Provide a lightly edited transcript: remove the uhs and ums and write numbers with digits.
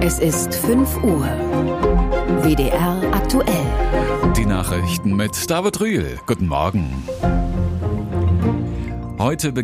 Es ist 5 Uhr. WDR aktuell. Die Nachrichten mit David Rühl. Guten Morgen. Heute